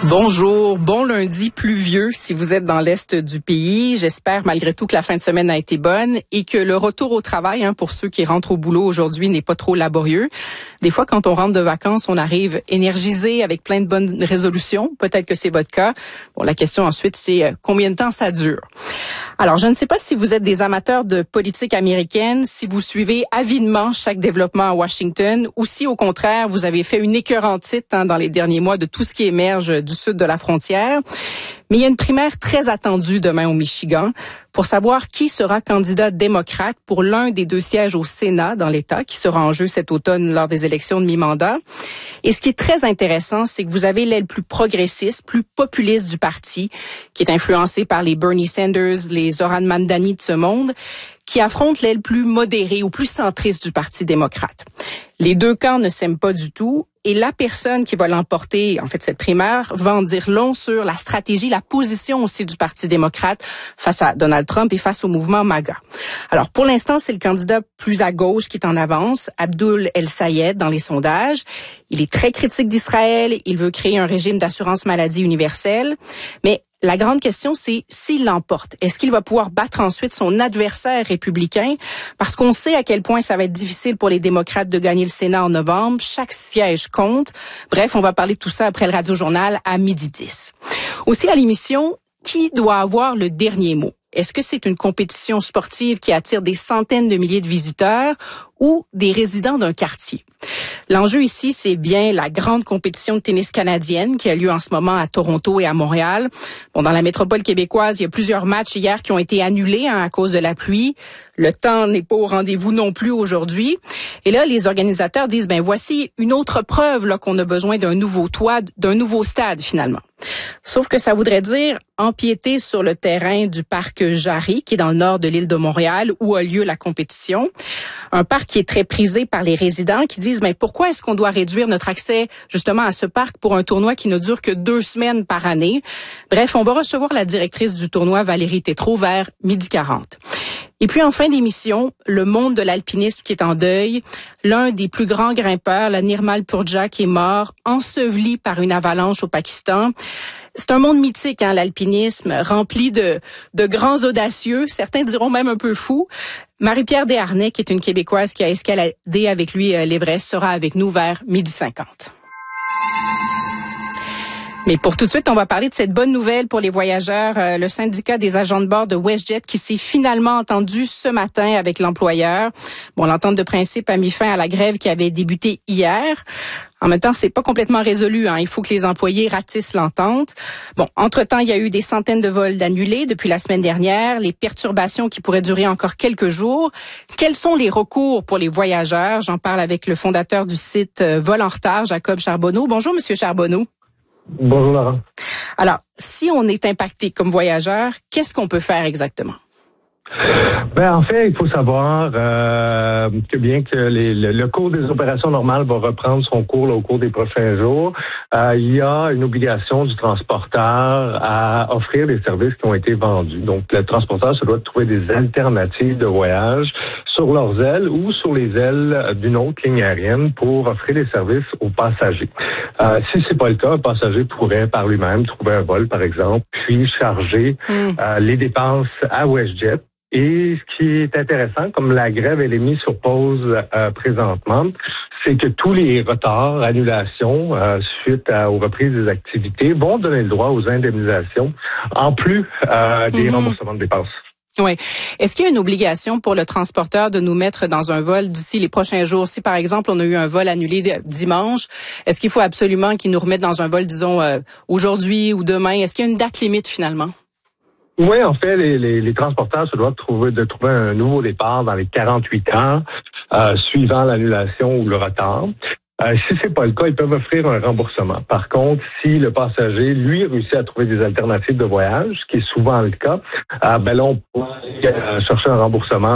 Bonjour, bon lundi pluvieux si vous êtes dans l'est du pays. J'espère malgré tout que la fin de semaine a été bonne et que le retour au travail, pour ceux qui rentrent au boulot aujourd'hui, n'est pas trop laborieux. Des fois, quand on rentre de vacances, on arrive énergisé avec plein de bonnes résolutions. Peut-être que c'est votre cas. Bon, la question ensuite, c'est combien de temps ça dure? Alors, je ne sais pas si vous êtes des amateurs de politique américaine, si vous suivez avidement chaque développement à Washington, ou si, au contraire, vous avez fait une écœurantite dans les derniers mois de tout ce qui émerge du sud de la frontière. Mais il y a une primaire très attendue demain au Michigan pour savoir qui sera candidat démocrate pour l'un des 2 sièges au Sénat dans l'État qui sera en jeu cet automne lors des élections de mi-mandat. Et ce qui est très intéressant, c'est que vous avez l'aile plus progressiste, plus populiste du parti, qui est influencée par les Bernie Sanders, les Zohran Mamdani de ce monde, qui affronte l'aile plus modérée ou plus centriste du Parti démocrate. Les deux camps ne s'aiment pas du tout et la personne qui va l'emporter, en fait cette primaire, va en dire long sur la stratégie, la position aussi du Parti démocrate face à Donald Trump et face au mouvement MAGA. Alors pour l'instant, c'est le candidat plus à gauche qui est en avance, Abdul El-Sayed dans les sondages. Il est très critique d'Israël, il veut créer un régime d'assurance maladie universelle, mais la grande question, c'est s'il l'emporte. Est-ce qu'il va pouvoir battre ensuite son adversaire républicain? Parce qu'on sait à quel point ça va être difficile pour les démocrates de gagner le Sénat en novembre. Chaque siège compte. Bref, on va parler de tout ça après le Radio-Journal à 12h10. Aussi à l'émission, qui doit avoir le dernier mot? Est-ce que c'est une compétition sportive qui attire des centaines de milliers de visiteurs ou des résidents d'un quartier? L'enjeu ici, c'est bien la grande compétition de tennis canadienne qui a lieu en ce moment à Toronto et à Montréal. Bon, dans la métropole québécoise, il y a plusieurs matchs hier qui ont été annulés à cause de la pluie. Le temps n'est pas au rendez-vous non plus aujourd'hui. Et là, les organisateurs disent, voici une autre preuve là qu'on a besoin d'un nouveau toit, d'un nouveau stade finalement. Sauf que ça voudrait dire empiéter sur le terrain du parc Jarry, qui est dans le nord de l'île de Montréal, où a lieu la compétition. Un parc qui est très prisé par les résidents qui disent, pourquoi est-ce qu'on doit réduire notre accès justement à ce parc pour un tournoi qui ne dure que 2 semaines par année? Bref, on va recevoir la directrice du tournoi, Valérie Tétrault, vers 12h40. Et puis en fin d'émission, le monde de l'alpinisme qui est en deuil. L'un des plus grands grimpeurs, la Nirmal Purja, qui est mort, enseveli par une avalanche au Pakistan. C'est un monde mythique, l'alpinisme, rempli de grands audacieux, certains diront même un peu fous. Marie-Pierre Desharnais, qui est une Québécoise qui a escaladé avec lui l'Everest, sera avec nous vers 12h50. Mais pour tout de suite, on va parler de cette bonne nouvelle pour les voyageurs. Le syndicat des agents de bord de WestJet qui s'est finalement entendu ce matin avec l'employeur. Bon, l'entente de principe a mis fin à la grève qui avait débuté hier. En même temps, c'est pas complètement résolu. Il faut que les employés ratissent l'entente. Bon, entre-temps, il y a eu des centaines de vols annulés depuis la semaine dernière, les perturbations qui pourraient durer encore quelques jours. Quels sont les recours pour les voyageurs? J'en parle avec le fondateur du site Vol en retard, Jacob Charbonneau. Bonjour, Monsieur Charbonneau. Bonjour Laurent. Alors, si on est impacté comme voyageur, qu'est-ce qu'on peut faire exactement? En fait, il faut savoir que bien que le cours des opérations normales va reprendre son cours au cours des prochains jours, il y a une obligation du transporteur à offrir des services qui ont été vendus. Donc, le transporteur se doit trouver des alternatives de voyage sur leurs ailes ou sur les ailes d'une autre ligne aérienne pour offrir des services aux passagers. Si c'est pas le cas, un passager pourrait par lui-même trouver un vol, par exemple, puis charger les dépenses à WestJet. Et ce qui est intéressant, comme la grève elle est mise sur pause présentement, c'est que tous les retards, annulations suite aux reprises des activités vont donner le droit aux indemnisations, en plus des remboursements de dépenses. Oui. Est-ce qu'il y a une obligation pour le transporteur de nous mettre dans un vol d'ici les prochains jours? Si, par exemple, on a eu un vol annulé dimanche, est-ce qu'il faut absolument qu'ils nous remettent dans un vol, disons, aujourd'hui ou demain? Est-ce qu'il y a une date limite, finalement? Oui, en fait, les transporteurs se doivent trouver un nouveau départ dans les 48 heures suivant l'annulation ou le retard. Si c'est pas le cas, ils peuvent offrir un remboursement. Par contre, si le passager, lui, réussit à trouver des alternatives de voyage, ce qui est souvent le cas, là, on peut chercher un remboursement